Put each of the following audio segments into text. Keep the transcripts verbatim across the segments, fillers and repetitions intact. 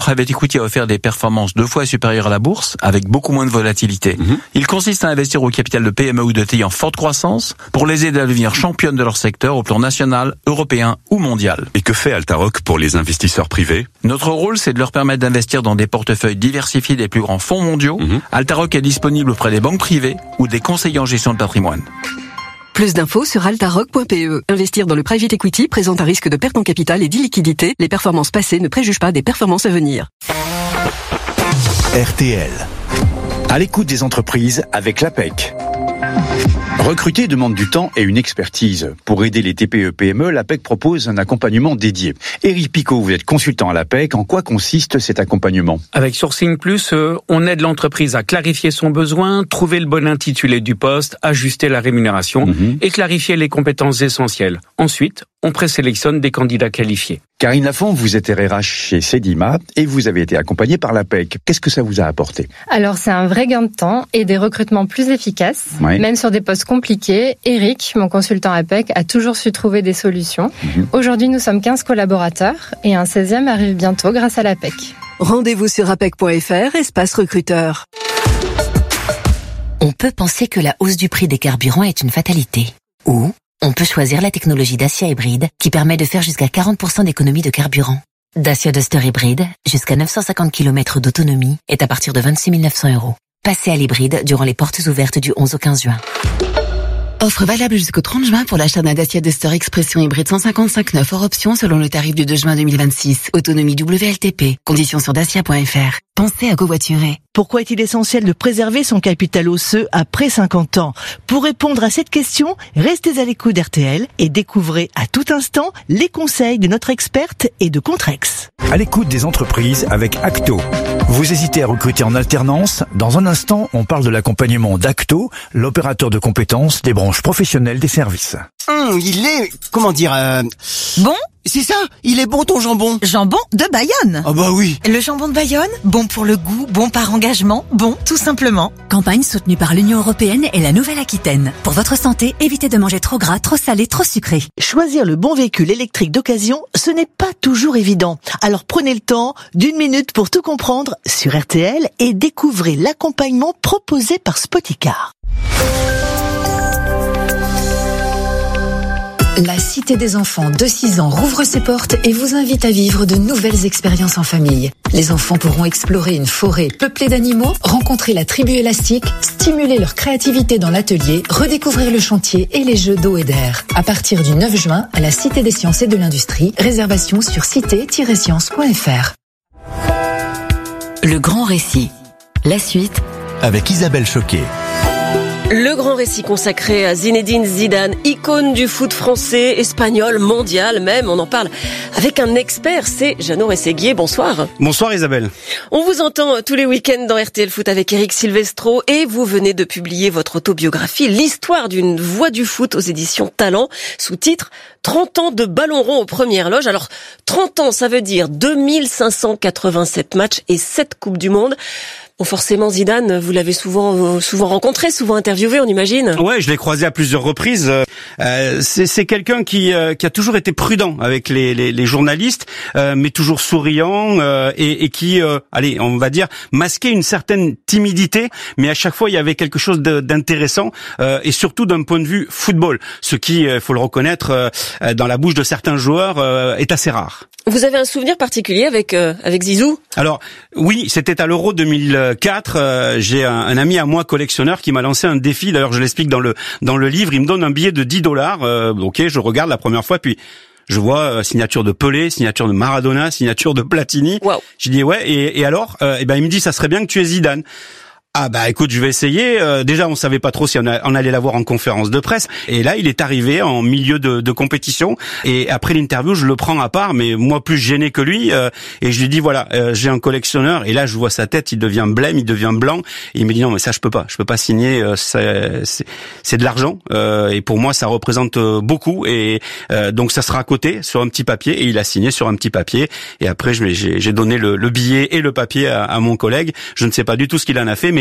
private equity a offert des performances deux fois supérieures à la bourse, avec beaucoup moins de volatilité. Mmh. Il consiste à investir au capital de P M E ou de T I en forte croissance pour les aider à devenir championnes de leur secteur au plan national, européen ou mondial. Et que fait Altaroc pour les investisseurs privés ? Notre rôle, c'est de leur permettre d'investir dans des portefeuilles diversifiés des plus grands fonds mondiaux. Mmh. Altaroc est disponible auprès des banques privées ou des conseillers en gestion de patrimoine. Plus d'infos sur altaroc point p e. Investir dans le private equity présente un risque de perte en capital et d'illiquidité. Les performances passées ne préjugent pas des performances à venir. R T L. À l'écoute des entreprises avec l'A P E C. Recruter demande du temps et une expertise. Pour aider les T P E P M E, l'A P E C propose un accompagnement dédié. Éric Picot, vous êtes consultant à l'A P E C. En quoi consiste cet accompagnement ? Avec Sourcing Plus, euh, on aide l'entreprise à clarifier son besoin, trouver le bon intitulé du poste, ajuster la rémunération mmh. et clarifier les compétences essentielles. Ensuite, on présélectionne des candidats qualifiés. Karine Lafont, vous êtes R H chez Sedima et vous avez été accompagnée par l'A P E C. Qu'est-ce que ça vous a apporté ? Alors, c'est un vrai gain de temps et des recrutements plus efficaces. Ouais. Même sur des postes compliqués, Eric, mon consultant A P E C, a toujours su trouver des solutions. Mmh. Aujourd'hui, nous sommes quinze collaborateurs et un seizième arrive bientôt grâce à l'A P E C. Rendez-vous sur apec point f r, espace recruteur. On peut penser que la hausse du prix des carburants est une fatalité. Ou on peut choisir la technologie Dacia Hybride qui permet de faire jusqu'à quarante pour cent d'économie de carburant. Dacia Duster Hybride, jusqu'à neuf cent cinquante kilomètres d'autonomie, est à partir de vingt-six mille neuf cents euros. Passez à l'hybride durant les portes ouvertes du onze au quinze juin. Offre valable jusqu'au trente juin pour l'achat d'un Dacia Duster Expression hybride cent cinquante-cinq neuf hors option selon le tarif du deux juin deux mille vingt-six. Autonomie W L T P. Conditions sur dacia point f r. Pensez à covoiturer. Pourquoi est-il essentiel de préserver son capital osseux après cinquante ans ? Pour répondre à cette question, restez à l'écoute d'R T L et découvrez à tout instant les conseils de notre experte et de Contrex. À l'écoute des entreprises avec Acto. Vous hésitez à recruter en alternance ? Dans un instant, on parle de l'accompagnement d'Acto, l'opérateur de compétences des branches professionnelles des services. Hum, il est, comment dire, euh... bon ? C'est ça, il est bon ton jambon. Jambon de Bayonne. Ah bah oui. Le jambon de Bayonne, bon pour le goût, bon par engagement, bon tout simplement. Campagne soutenue par l'Union européenne et la Nouvelle-Aquitaine. Pour votre santé, évitez de manger trop gras, trop salé, trop sucré. Choisir le bon véhicule électrique d'occasion, ce n'est pas toujours évident. Alors prenez le temps d'une minute pour tout comprendre sur R T L et découvrez l'accompagnement proposé par Spoticar. La Cité des enfants de six ans rouvre ses portes et vous invite à vivre de nouvelles expériences en famille. Les enfants pourront explorer une forêt peuplée d'animaux, rencontrer la tribu élastique, stimuler leur créativité dans l'atelier, redécouvrir le chantier et les jeux d'eau et d'air. À partir du neuf juin, à la Cité des sciences et de l'industrie, réservation sur cité tiret sciences point f r. Le grand récit. La suite avec Isabelle Choquet. Le grand récit consacré à Zinedine Zidane, icône du foot français, espagnol, mondial même. On en parle avec un expert, c'est Jeannot Rességuier. Bonsoir. Bonsoir Isabelle. On vous entend tous les week-ends dans R T L Foot avec Eric Silvestro et vous venez de publier votre autobiographie, l'histoire d'une voix du foot aux éditions Talent, sous-titre trente ans de ballon rond aux premières loges. Alors, trente ans, ça veut dire deux mille cinq cent quatre-vingt-sept matchs et sept Coupes du Monde. Bon, forcément, Zidane, vous l'avez souvent, souvent rencontré, souvent interviewé, on imagine. Ouais, je l'ai croisé à plusieurs reprises. Euh, c'est, c'est quelqu'un qui, euh, qui a toujours été prudent avec les, les, les journalistes, euh, mais toujours souriant euh, et, et qui, euh, allez, on va dire, masquait une certaine timidité, mais à chaque fois il y avait quelque chose de, d'intéressant euh, et surtout d'un point de vue football, ce qui, il euh, faut le reconnaître, euh, dans la bouche de certains joueurs euh, est assez rare. Vous avez un souvenir particulier avec euh, avec Zizou ? Alors oui, c'était à l'Euro deux mille quatre. Euh, j'ai un, un ami à moi collectionneur qui m'a lancé un défi. D'ailleurs, je l'explique dans le dans le livre. Il me donne un billet de dix dollars. Euh, ok, je regarde la première fois, puis je vois euh, signature de Pelé, signature de Maradona, signature de Platini. Wow. Je dis ouais. Et, et alors, euh, et ben il me dit ça serait bien que tu aies Zidane. Ah bah écoute, je vais essayer. Euh, déjà, on savait pas trop si on, a, on allait l'avoir en conférence de presse. Et là, il est arrivé en milieu de, de compétition. Et après l'interview, je le prends à part, mais moi plus gêné que lui. Euh, et je lui dis voilà, euh, j'ai un collectionneur. Et là, je vois sa tête, il devient blême, il devient blanc. Et il me dit non, mais ça, je peux pas, je peux pas signer. Euh, c'est, c'est, c'est de l'argent. Euh, et pour moi, ça représente beaucoup. Et euh, donc, ça sera à côté sur un petit papier. Et il a signé sur un petit papier. Et après, je, j'ai, j'ai donné le, le billet et le papier à, à mon collègue. Je ne sais pas du tout ce qu'il en a fait, mais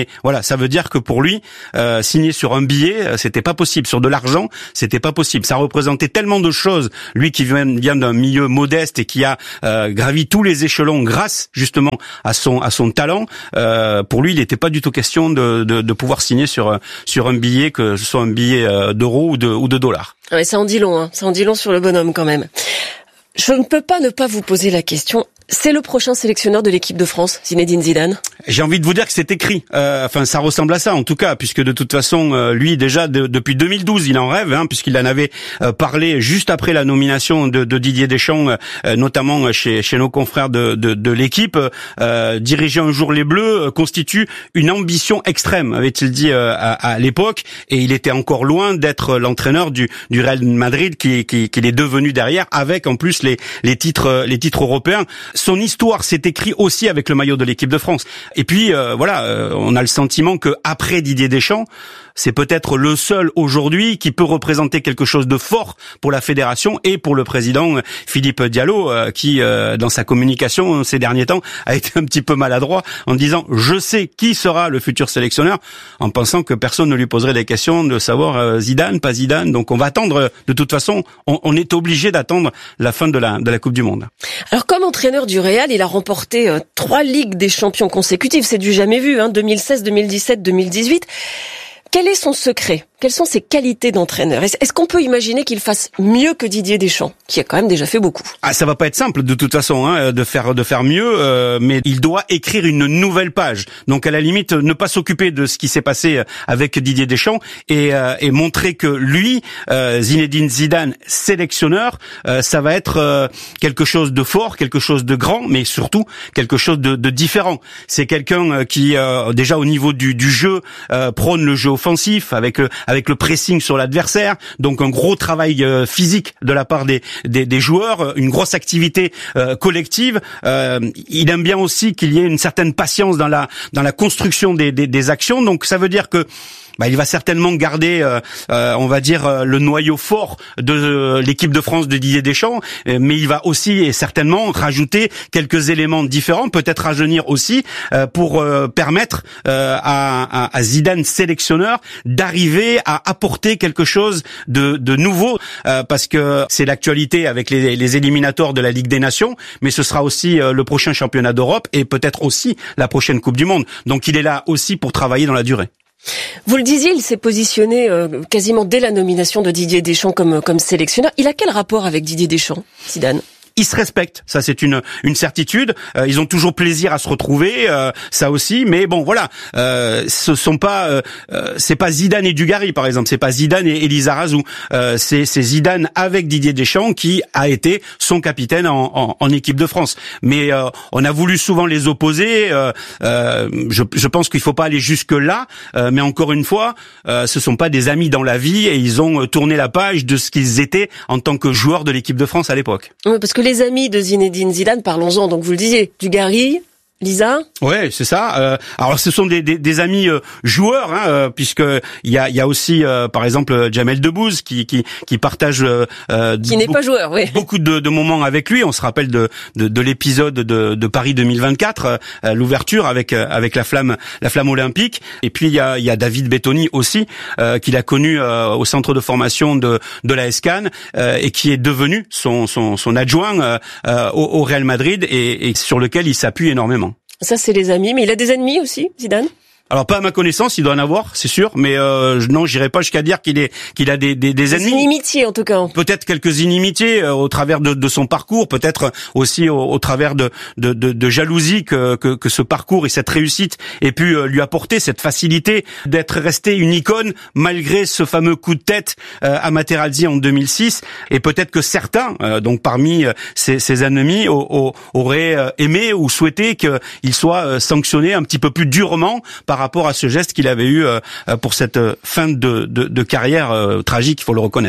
mais voilà, ça veut dire que pour lui, euh, signer sur un billet, c'était pas possible. Sur de l'argent, c'était pas possible. Ça représentait tellement de choses. Lui qui vient, vient d'un milieu modeste et qui a euh, gravi tous les échelons grâce justement à son à son talent, euh, pour lui, il n'était pas du tout question de, de, de pouvoir signer sur sur un billet, que ce soit un billet d'euros ou de ou de dollars. Ouais, ça en dit long, hein. Ça en dit long sur le bonhomme quand même. Je ne peux pas ne pas vous poser la question. C'est le prochain sélectionneur de l'équipe de France, Zinedine Zidane? J'ai envie de vous dire que c'est écrit. Euh, enfin, ça ressemble à ça, en tout cas, puisque de toute façon, euh, lui, déjà, de, depuis deux mille douze, il en rêve, hein, puisqu'il en avait euh, parlé juste après la nomination de, de Didier Deschamps, euh, notamment chez, chez nos confrères de, de, de l'équipe. Euh, diriger un jour les Bleus euh, constitue une ambition extrême, avait-il dit euh, à, à l'époque, et il était encore loin d'être l'entraîneur du, du Real Madrid, qui, qui, qui est devenu derrière, avec en plus les, les titres, les titres européens. Son histoire s'est écrite aussi avec le maillot de l'équipe de France. Et puis euh, voilà, euh, on a le sentiment que après Didier Deschamps, c'est peut-être le seul aujourd'hui qui peut représenter quelque chose de fort pour la fédération et pour le président Philippe Diallo, euh, qui euh, dans sa communication ces derniers temps a été un petit peu maladroit en disant je sais qui sera le futur sélectionneur, en pensant que personne ne lui poserait des questions de savoir euh, Zidane, pas Zidane. Donc on va attendre. De toute façon, on, on est obligé d'attendre la fin de la de la Coupe du Monde. Alors comme entraîneur du Real, il a remporté euh, trois Ligues des Champions consécutives, c'est du jamais vu, hein, deux mille seize, deux mille dix-sept, deux mille dix-huit. Quel est son secret? Quelles sont ses qualités d'entraîneur? Est-ce qu'on peut imaginer qu'il fasse mieux que Didier Deschamps, qui a quand même déjà fait beaucoup? Ah, ça va pas être simple de toute façon, hein, de faire de faire mieux, euh, mais il doit écrire une nouvelle page. Donc à la limite, ne pas s'occuper de ce qui s'est passé avec Didier Deschamps et, euh, et montrer que lui, euh, Zinedine Zidane, sélectionneur, euh, ça va être euh, quelque chose de fort, quelque chose de grand, mais surtout quelque chose de, de différent. C'est quelqu'un qui, euh, déjà au niveau du, du jeu, euh, prône le jeu offensif avec le, avec le pressing sur l'adversaire, donc un gros travail euh, physique de la part des, des, des joueurs, une grosse activité euh, collective. Euh, il aime bien aussi qu'il y ait une certaine patience dans la dans la construction des, des, des actions. Donc ça veut dire que bah, il va certainement garder, euh, euh, on va dire, euh, le noyau fort de euh, l'équipe de France de Didier Deschamps, euh, mais il va aussi et certainement rajouter quelques éléments différents, peut-être rajeunir aussi, euh, pour euh, permettre euh, à, à, à Zidane, sélectionneur, d'arriver à apporter quelque chose de, de nouveau, euh, parce que c'est l'actualité avec les, les éliminatoires de la Ligue des Nations, mais ce sera aussi euh, le prochain championnat d'Europe et peut-être aussi la prochaine Coupe du Monde. Donc il est là aussi pour travailler dans la durée. Vous le disiez, il s'est positionné euh, quasiment dès la nomination de Didier Deschamps comme comme sélectionneur. Il a quel rapport avec Didier Deschamps, Zidane ? Ils se respectent, ça c'est une une certitude. Euh, ils ont toujours plaisir à se retrouver, euh, ça aussi. Mais bon, voilà, euh, ce sont pas, euh, euh, c'est pas Zidane et Dugarry par exemple, c'est pas Zidane et Lizarazu. Euh, c'est c'est Zidane avec Didier Deschamps qui a été son capitaine en, en, en équipe de France. Mais euh, on a voulu souvent les opposer. Euh, euh, je, je pense qu'il faut pas aller jusque là. Euh, mais encore une fois, euh, ce sont pas des amis dans la vie et ils ont tourné la page de ce qu'ils étaient en tant que joueurs de l'équipe de France à l'époque. Oui, parce que les amis de Zinedine Zidane, parlons-en, donc vous le disiez, Dugarry, Lisa. Ouais, c'est ça. Euh, alors ce sont des, des, des amis euh, joueurs, hein, euh, puisque il y a, il y a aussi, euh, par exemple, Jamel Debbouze qui qui qui partage euh, qui n'est beaucoup, pas joueur, oui. beaucoup de, de moments avec lui. On se rappelle de de, de l'épisode de, de Paris deux mille vingt-quatre, euh, l'ouverture avec avec la flamme la flamme olympique. Et puis il y a il y a David Bettoni aussi, euh, qu'il a connu euh, au centre de formation de de la S C A N euh, et qui est devenu son son son adjoint euh, euh, au, au Real Madrid et, et sur lequel il s'appuie énormément. Ça, c'est les amis. Mais il a des ennemis aussi, Zidane? Alors pas à ma connaissance, il doit en avoir, c'est sûr, mais euh, non, j'irai pas jusqu'à dire qu'il est qu'il a des des, des ennemis. Des inimitiés en tout cas. Peut-être quelques inimitiés euh, au travers de, de son parcours, peut-être aussi au, au travers de de, de, de jalousie que, que que ce parcours et cette réussite ait pu euh, lui apporter, cette facilité d'être resté une icône malgré ce fameux coup de tête euh, à Materazzi en deux mille six. Et peut-être que certains, euh, donc parmi euh, ses, ses ennemis, au, au, auraient euh, aimé ou souhaité qu'il soit euh, sanctionné un petit peu plus durement par rapport à ce geste qu'il avait eu euh, pour cette fin de, de, de carrière euh, tragique, il faut le reconnaître.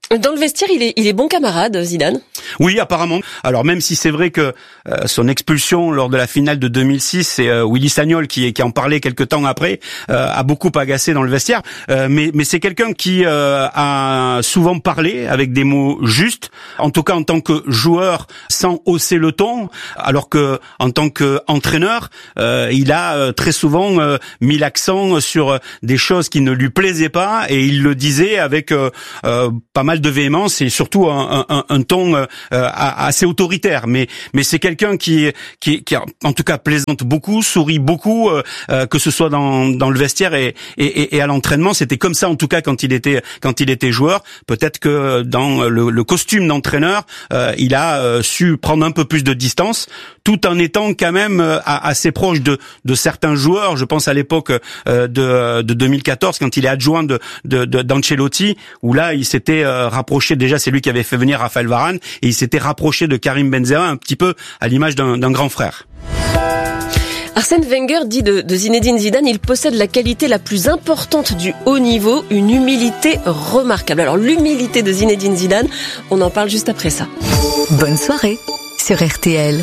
Dans le vestiaire, il est, il est bon camarade, Zidane. Oui, apparemment. Alors même si c'est vrai que euh, son expulsion lors de la finale de deux mille six, c'est euh, Willy Sagnol qui, qui en parlait quelques temps après, euh, a beaucoup agacé dans le vestiaire. Euh, mais, mais c'est quelqu'un qui euh, a souvent parlé avec des mots justes, en tout cas en tant que joueur, sans hausser le ton, alors que en tant qu'entraîneur, euh, il a euh, très souvent euh, mis l'accent sur des choses qui ne lui plaisaient pas, et il le disait avec euh, euh, pas mal de véhémence et surtout un, un, un ton euh, assez autoritaire. Mais mais c'est quelqu'un qui qui qui en tout cas plaisante beaucoup, sourit beaucoup, euh, que ce soit dans dans le vestiaire et et, et à l'entraînement. C'était comme ça en tout cas quand il était quand il était joueur. Peut-être que dans le, le costume d'entraîneur, euh, il a euh, su prendre un peu plus de distance, tout en étant quand même euh, assez proche de de certains joueurs. Je pense à l'époque euh, de de deux mille quatorze quand il est adjoint de de d'Ancelotti, où là il s'était euh, rapproché. Déjà, c'est lui qui avait fait venir Raphaël Varane, et il s'était rapproché de Karim Benzema un petit peu à l'image d'un, d'un grand frère. Arsène Wenger dit de, de Zinedine Zidane, il possède la qualité la plus importante du haut niveau, une humilité remarquable. Alors l'humilité de Zinedine Zidane, on en parle juste après ça. Bonne soirée sur R T L.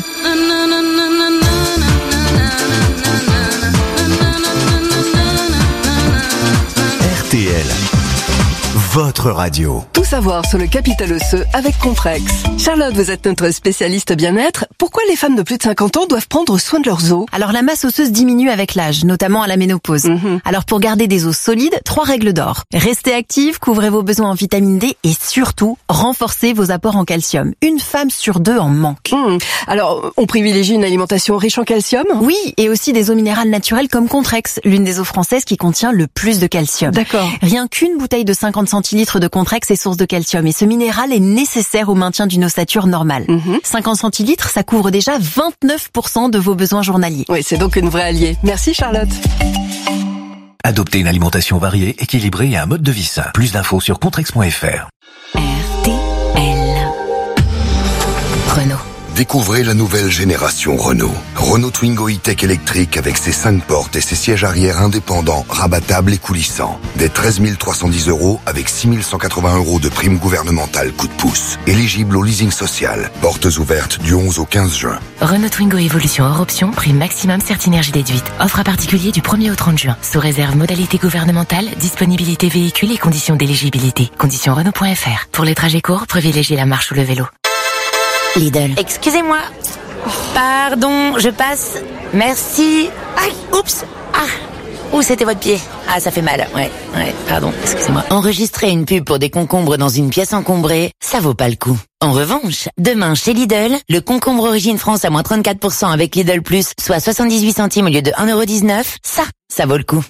R T L, votre radio. Tout savoir sur le capital osseux avec Comprex. Charlotte, vous êtes notre spécialiste bien-être. Pourquoi les femmes de plus de cinquante ans doivent prendre soin de leurs os? Alors la masse osseuse diminue avec l'âge, notamment à la ménopause. Mmh. Alors pour garder des os solides, trois règles d'or. Restez active, couvrez vos besoins en vitamine D et surtout, renforcez vos apports en calcium. Une femme sur deux en manque. Mmh. Alors, on privilégie une alimentation riche en calcium? Oui, et aussi des eaux minérales naturelles comme Contrex, l'une des eaux françaises qui contient le plus de calcium. D'accord. Rien qu'une bouteille de cinquante centilitres de Contrex est source de calcium, et ce minéral est nécessaire au maintien d'une ossature normale. Mmh. cinquante centilitres, ça couvre déjà vingt-neuf pour cent de vos besoins journaliers. Oui, c'est donc une vraie alliée. Merci Charlotte. Adoptez une alimentation variée, équilibrée et un mode de vie sain. Plus d'infos sur contrex point f r. R T L. Renault. Découvrez la nouvelle génération Renault. Renault Twingo E-Tech électrique avec ses cinq portes et ses sièges arrière indépendants, rabattables et coulissants. Dès treize mille trois cent dix euros avec six mille cent quatre-vingts euros de prime gouvernementale coup de pouce. Éligible au leasing social. Portes ouvertes du onze au quinze juin. Renault Twingo Evolution hors option, prime maximum Certinergie déduite. Offre à particulier du premier au trente juin. Sous réserve modalité gouvernementale, disponibilité véhicule et conditions d'éligibilité. Conditions Renault point f r. Pour les trajets courts, privilégiez la marche ou le vélo. Lidl. Excusez-moi. Pardon, je passe. Merci. Aïe, oups. Ah. Où c'était votre pied? Ah, ça fait mal. Ouais, ouais, pardon, excusez-moi. Enregistrer une pub pour des concombres dans une pièce encombrée, ça vaut pas le coup. En revanche, demain chez Lidl, le concombre Origine France à moins trente-quatre pour cent avec Lidl Plus, soit soixante-dix-huit centimes au lieu de un euro dix-neuf, ça, ça vaut le coup.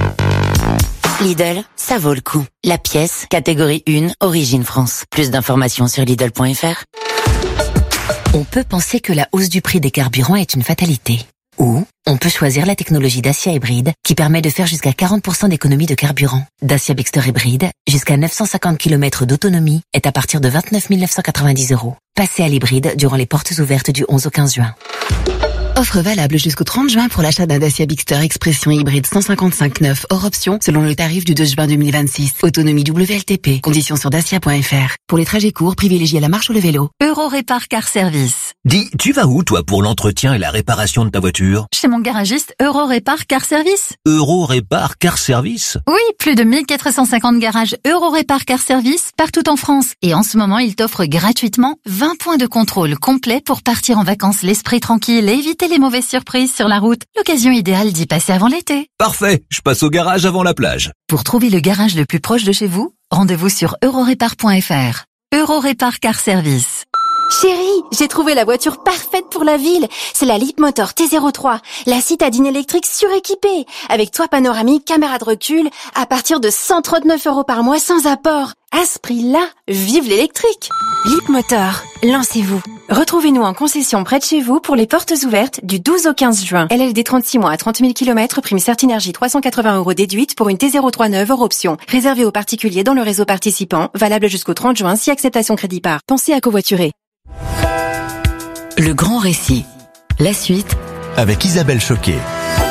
Lidl, ça vaut le coup. La pièce, catégorie un, Origine France. Plus d'informations sur Lidl point f r. On peut penser que la hausse du prix des carburants est une fatalité. Ou on peut choisir la technologie Dacia hybride qui permet de faire jusqu'à quarante pour cent d'économie de carburant. Dacia Bigster hybride, jusqu'à neuf cent cinquante kilomètres d'autonomie, est à partir de vingt-neuf mille neuf cent quatre-vingt-dix euros. Passez à l'hybride durant les portes ouvertes du onze au quinze juin. Offre valable jusqu'au trente juin pour l'achat d'un Dacia Bigster Expression hybride cent cinquante-cinq neuf hors option selon le tarif du deux juin deux mille vingt-six. Autonomie W L T P. Conditions sur dacia point f r. Pour les trajets courts, privilégiez la marche ou le vélo. Eurorépar Car Service. Dis, tu vas où toi pour l'entretien et la réparation de ta voiture? Chez mon garagiste Eurorépar Car Service. Eurorépar Car Service? Oui, plus de mille quatre cent cinquante garages Eurorépar Car Service partout en France. Et en ce moment, il t'offre gratuitement vingt points de contrôle complets pour partir en vacances l'esprit tranquille et éviter les mauvaises surprises sur la route. L'occasion idéale d'y passer avant l'été. Parfait, je passe au garage avant la plage. Pour trouver le garage le plus proche de chez vous, rendez-vous sur eurorépar point f r. Eurorépar Car Service. Chérie, j'ai trouvé la voiture parfaite pour la ville. C'est la Leapmotor T zéro trois, la citadine électrique suréquipée, avec toit panoramique, caméra de recul, à partir de cent trente-neuf euros par mois sans apport. À ce prix-là, vive l'électrique! Leapmotor, lancez-vous. Retrouvez-nous en concession près de chez vous pour les portes ouvertes du douze au quinze juin. L L D trente-six mois à trente mille kilomètres, prime Certinergie trois cent quatre-vingts euros déduite pour une T zéro trois neuve hors option. Réservé aux particuliers dans le réseau participant, valable jusqu'au trente juin si acceptation crédit par. Pensez à covoiturer. Le grand récit. La suite avec Isabelle Choquet.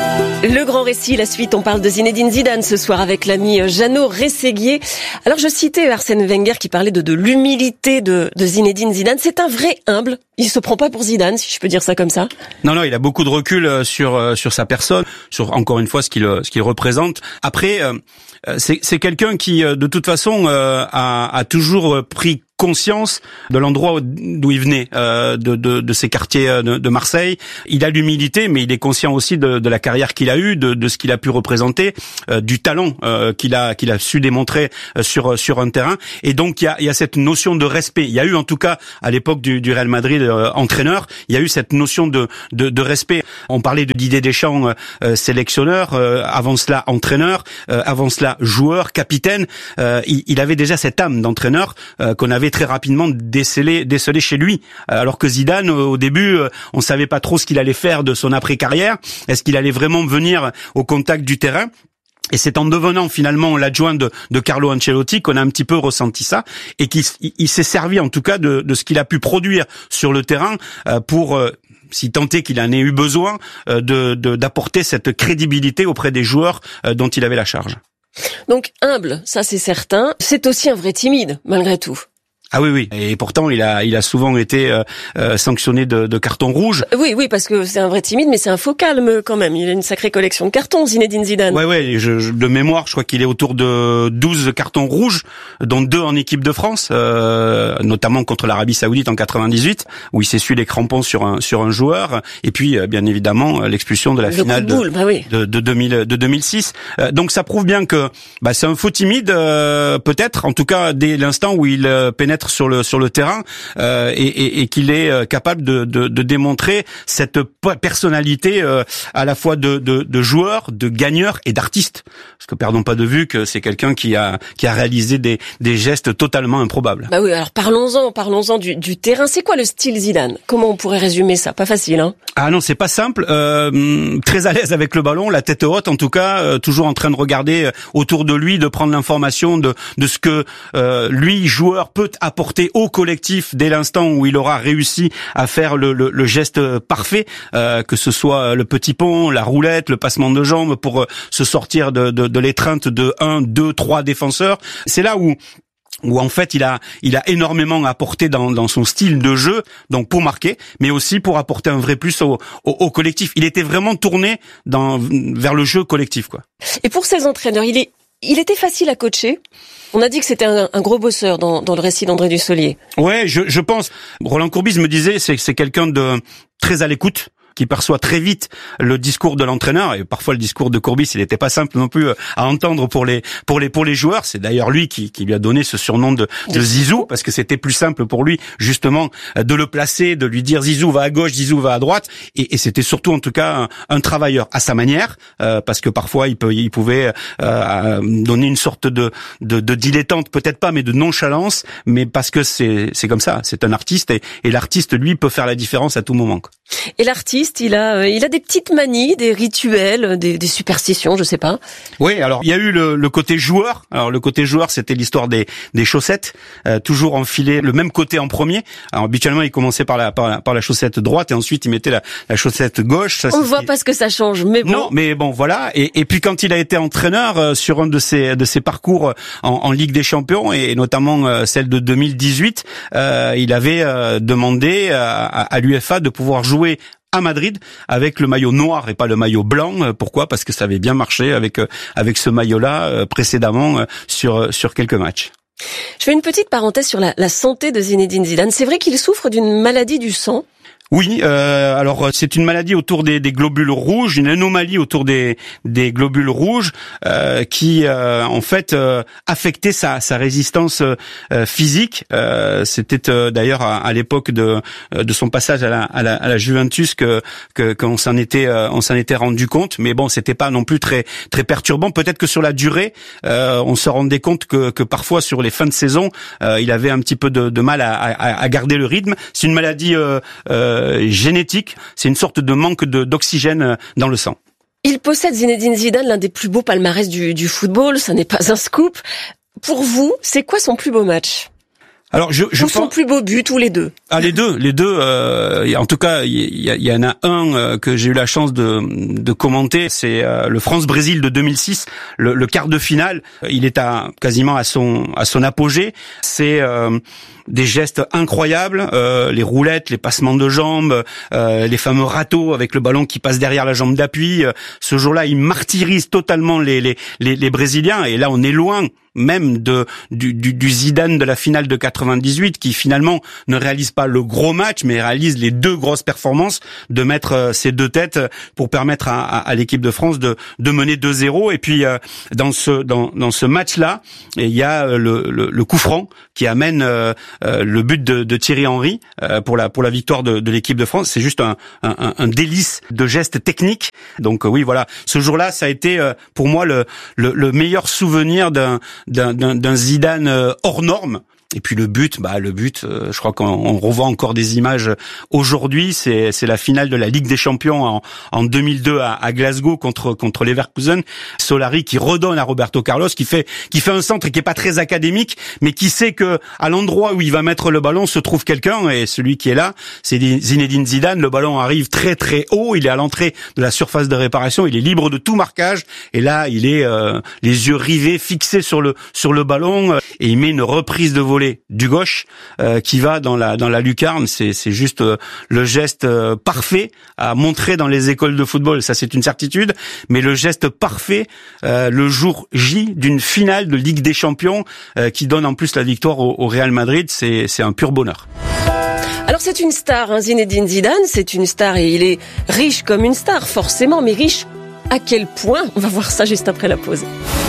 Le grand récit, la suite, on parle de Zinedine Zidane ce soir avec l'ami Jeannot Rességuier. Alors je citais Arsène Wenger qui parlait de, de l'humilité de, de Zinedine Zidane. C'est un vrai humble. Il se prend pas pour Zidane, si je peux dire ça comme ça. Non, non, il a beaucoup de recul sur sur sa personne, sur encore une fois ce qu'il ce qu'il représente. Après, c'est c'est quelqu'un qui de toute façon a, a toujours pris conscience de l'endroit d'où il venait, euh, de, de, de ces quartiers de, de Marseille. Il a l'humilité, mais il est conscient aussi de, de la carrière qu'il a eue, de, de ce qu'il a pu représenter, euh, du talent euh, qu'il a qu'il a su démontrer euh, sur sur un terrain. Et donc il y a, il y a cette notion de respect. Il y a eu en tout cas à l'époque du, du Real Madrid euh, entraîneur, il y a eu cette notion de de, de respect. On parlait de Didier Deschamps, euh, sélectionneur, euh, avant cela entraîneur, euh, avant cela joueur, capitaine. Euh, il, il avait déjà cette âme d'entraîneur euh, qu'on avait très rapidement décelé, décelé chez lui. Alors que Zidane, au début, on savait pas trop ce qu'il allait faire de son après-carrière. Est-ce qu'il allait vraiment venir au contact du terrain ? Et c'est en devenant finalement l'adjoint de, de Carlo Ancelotti qu'on a un petit peu ressenti ça, et qu'il il s'est servi en tout cas de, de ce qu'il a pu produire sur le terrain pour, si tant est qu'il en ait eu besoin, de, de, d'apporter cette crédibilité auprès des joueurs dont il avait la charge. Donc humble, ça c'est certain. C'est aussi un vrai timide, malgré tout. Ah oui, oui. Et pourtant, il a, il a souvent été euh, euh, sanctionné de, de carton rouge. Oui, oui, parce que c'est un vrai timide, mais c'est un faux calme quand même. Il a une sacrée collection de cartons, Zinedine Zidane. Ouais, ouais. Je, je, de mémoire, je crois qu'il est autour de douze cartons rouges, dont deux en équipe de France, euh, notamment contre l'Arabie Saoudite en quatre-vingt-dix-huit, où il s'essuie les crampons sur un sur un joueur. Et puis, bien évidemment, l'expulsion de la Le finale de, boule, bah oui. de, de, deux mille, de deux mille six. Euh, donc, ça prouve bien que bah, c'est un faux timide, euh, peut-être. En tout cas, dès l'instant où il euh, pénètre sur le sur le terrain euh, et, et, et qu'il est euh, capable de, de, de démontrer cette personnalité euh, à la fois de, de, de joueur, de gagneur et d'artiste. Parce que perdons pas de vue que c'est quelqu'un qui a qui a réalisé des, des gestes totalement improbables. Bah oui, alors parlons-en, parlons-en du, du terrain. C'est quoi le style Zidane ? Comment on pourrait résumer ça ? Pas facile, hein ? Ah non, c'est pas simple. Euh, très à l'aise avec le ballon, la tête haute en tout cas, euh, toujours en train de regarder autour de lui, de prendre l'information de de ce que euh, lui joueur peut apporter au collectif dès l'instant où il aura réussi à faire le, le, le geste parfait, euh, que ce soit le petit pont, la roulette, le passement de jambes pour euh, se sortir de, de, de l'étreinte de un, deux, trois défenseurs. C'est là où où en fait il a il a énormément apporté dans dans son style de jeu, donc pour marquer, mais aussi pour apporter un vrai plus au au, au collectif. Il était vraiment tourné dans vers le jeu collectif, quoi. Et pour ces entraîneurs, il est il était facile à coacher. On a dit que c'était un, un gros bosseur dans, dans le récit d'André Dussolier. Ouais, je, je pense. Roland Courbis me disait, c'est c'est quelqu'un de très à l'écoute, qui perçoit très vite le discours de l'entraîneur, et parfois le discours de Courbis, il n'était pas simple non plus à entendre pour les pour les pour les joueurs. C'est d'ailleurs lui qui qui lui a donné ce surnom de de Zizou, parce que c'était plus simple pour lui justement de le placer, de lui dire Zizou va à gauche, Zizou va à droite, et, et c'était surtout en tout cas un, un travailleur à sa manière, euh, parce que parfois il peut il pouvait euh, donner une sorte de de, de dilettante, peut-être pas, mais de nonchalance, mais parce que c'est c'est comme ça, c'est un artiste, et, et l'artiste lui peut faire la différence à tout moment, quoi. Et l'artiste, il a, il a des petites manies, des rituels, des, des superstitions, je sais pas. Oui, alors il y a eu le, le côté joueur. Alors le côté joueur, c'était l'histoire des, des chaussettes, euh, toujours enfiler le même côté en premier. Alors habituellement, il commençait par la, par la, par la chaussette droite et ensuite il mettait la, la chaussette gauche. Ça, on ne voit pas ce que ça change, mais bon. Non, mais bon, voilà. Et, et puis quand il a été entraîneur euh, sur un de ses, de ses parcours en, en Ligue des Champions, et notamment euh, celle de deux mille dix-huit, euh, il avait euh, demandé à, à l'U F A de pouvoir jouer à Madrid avec le maillot noir et pas le maillot blanc. Pourquoi ? Parce que ça avait bien marché avec avec ce maillot-là précédemment sur sur quelques matchs. Je fais une petite parenthèse sur la, la santé de Zinedine Zidane. C'est vrai qu'il souffre d'une maladie du sang. Oui, euh, alors c'est une maladie autour des, des globules rouges, une anomalie autour des, des globules rouges euh, qui euh, en fait euh, affectait sa, sa résistance euh, physique. Euh, C'était euh, d'ailleurs à, à l'époque de, de son passage à la, à la, à la Juventus que que qu'on s'en était euh, on s'en était rendu compte. Mais bon, c'était pas non plus très très perturbant. Peut-être que sur la durée, euh, on se rendait compte que, que parfois sur les fins de saison, euh, il avait un petit peu de, de mal à, à, à garder le rythme. C'est une maladie euh, euh, génétique, c'est une sorte de manque de, d'oxygène dans le sang. Il possède, Zinedine Zidane, l'un des plus beaux palmarès du, du football, ça n'est pas un scoop. Pour vous, c'est quoi son plus beau match ? Alors je, je Ou son pense... plus beau but, ou les deux? Ah, les deux, les deux. Euh, en tout cas, il y, y, y en a un euh, que j'ai eu la chance de, de commenter. C'est euh, le France-Brésil de deux mille six, le, le quart de finale. Il est à quasiment à son à son apogée. C'est euh, des gestes incroyables, euh, les roulettes, les passements de jambes, euh, les fameux râteaux avec le ballon qui passe derrière la jambe d'appui. Ce jour-là, il martyrise totalement les, les les les Brésiliens. Et là, on est loin même de du, du, du Zidane de la finale de quatre-vingt-dix-huit, qui finalement ne réalise pas le gros match, mais réalise les deux grosses performances, de mettre euh, ces deux têtes pour permettre à, à, à l'équipe de France de, de mener deux zéro. Et puis euh, dans ce dans, dans ce match-là, il y a le, le, le coup franc qui amène euh, euh, le but de, de Thierry Henry euh, pour la pour la victoire de, de l'équipe de France. C'est juste un, un, un délice de gestes techniques. Donc euh, oui, voilà, ce jour-là, ça a été euh, pour moi le, le, le meilleur souvenir d'un d'un, d'un, d'un Zidane euh, hors norme. Et puis le but, bah le but, euh, je crois qu'on on revoit encore des images aujourd'hui. C'est c'est la finale de la Ligue des Champions en, en deux mille deux à, à Glasgow contre contre Leverkusen. Solari qui redonne à Roberto Carlos, qui fait qui fait un centre qui est pas très académique, mais qui sait que à l'endroit où il va mettre le ballon se trouve quelqu'un, et celui qui est là, c'est Zinedine Zidane. Le ballon arrive très très haut, il est à l'entrée de la surface de réparation, il est libre de tout marquage, et là il est euh, les yeux rivés, fixés sur le sur le ballon, euh, et il met une reprise de volée du gauche euh, qui va dans la dans la lucarne. C'est c'est juste euh, le geste euh, parfait à montrer dans les écoles de football, ça c'est une certitude, mais le geste parfait euh, le jour J d'une finale de Ligue des Champions euh, qui donne en plus la victoire au, au Real Madrid, c'est c'est un pur bonheur. Alors c'est une star, hein, Zinedine Zidane, c'est une star, et il est riche comme une star forcément, mais riche à quel point? On va voir ça juste après la pause.